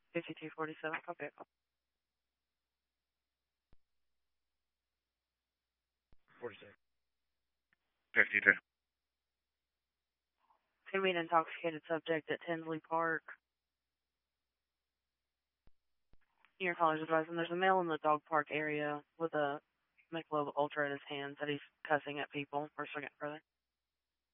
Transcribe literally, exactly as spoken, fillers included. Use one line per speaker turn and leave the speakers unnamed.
fifty-two forty-seven, copy.
forty-six. fifty-two.
Could be an intoxicated subject at Tinsley Park. Your caller's advising there's a male in the dog park area with a Michelob Ultra in his hand that he's cussing at people. Or second further.